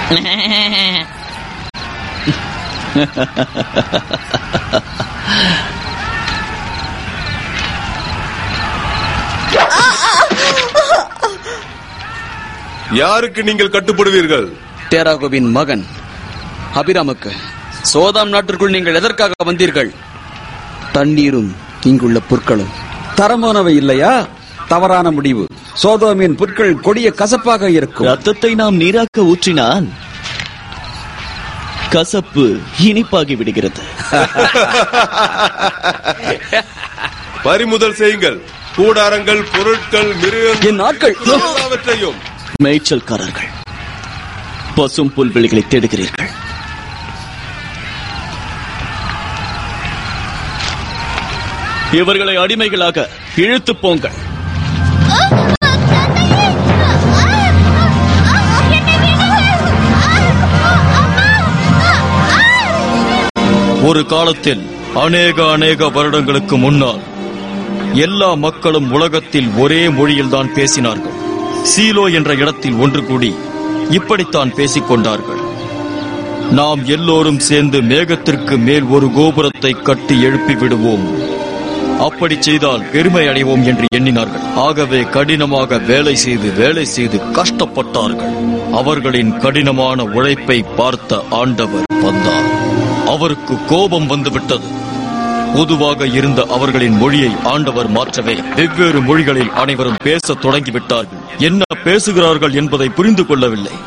யாருக்கு நீங்கள் கட்டுப்படுவீர்கள்? டேராகோவின் மகன் அபிராமுக்கு. சோதாம் நாட்டிற்குள் நீங்கள் எதற்காக வந்தீர்கள்? தண்ணீரும் இங்குள்ள புற்களும் தரமானவை இல்லையா? தவறான முடிவு. சோதோமின் புற்கள் கொடிய கசப்பாக இருக்கும். ரத்தத்தை நாம் நீராக்க ஊற்றினால் கசப்பு இனிப்பாகி விடுகிறது. பறிமுதல் செய்யுங்கள். கூடாரங்கள், பொருட்கள், மிருகங்கள், என் ஆட்கள் எல்லாவற்றையும். மேய்ச்சல்காரர்கள், பசும் புல்வெளிகளை தேடுகிறீர்கள். இவர்களை அடிமைகளாக இழுத்து போங்கள். ஒரு காலத்தில் அநேக வருடங்களுக்கு முன்னால் எல்லா மக்களும் உலகத்தில் ஒரே மொழியில்தான் பேசினார்கள். சீலோ என்ற இடத்தில் ஒன்று கூடி இப்படித்தான் பேசிக் கொண்டார்கள். நாம் எல்லோரும் சேர்ந்து மேகத்திற்கு மேல் ஒரு கோபுரத்தை கட்டி எழுப்பி விடுவோம். அப்படி செய்தால் பெருமை அடைவோம் என்று எண்ணினார்கள். ஆகவே கடினமாக வேலை செய்து கஷ்டப்பட்டார்கள். அவர்களின் கடினமான உழைப்பை பார்த்த ஆண்டவர் வந்தார். அவருக்கு கோபம் வந்துவிட்டது. பொதுவாக இருந்த அவர்களின் மொழியை ஆண்டவர் மாற்றவே வெவ்வேறு மொழிகளில் அனைவரும் பேசத் தொடங்கிவிட்டார்கள். என்ன பேசுகிறார்கள் என்பதை புரிந்து கொள்ளவில்லை.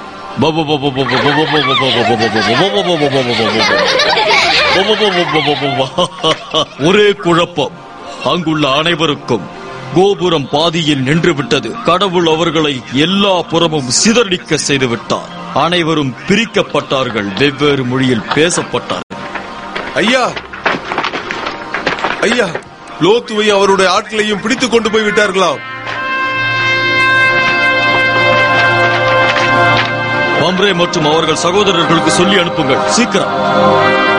ஒரே குழப்பம் அங்குள்ள அனைவருக்கும். கோபுரம் பாதியில் நின்றுவிட்டது. கடவுள் அவர்களை எல்லா புறமும் சிதறடிக்க செய்துவிட்டார். அனைவரும் பிரிக்கப்பட்டார்கள். வெவ்வேறு மொழியில் பேசப்பட்டார்கள். ஐயா, ஐயா, லோத்துவை அவருடைய ஆட்களையும் பிடித்துக் கொண்டு போய் விட்டார்களாம். மம்ரே மற்றும் அவர்கள் சகோதரர்களுக்கு சொல்லி அனுப்புங்கள், சீக்கிரம்.